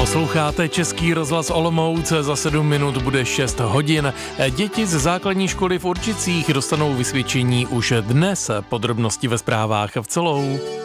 Posloucháte Český rozhlas Olomouc, za 7 minut bude 6 hodin. Děti ze základní školy v Určicích dostanou vysvědčení už dnes. Podrobnosti ve zprávách v celou.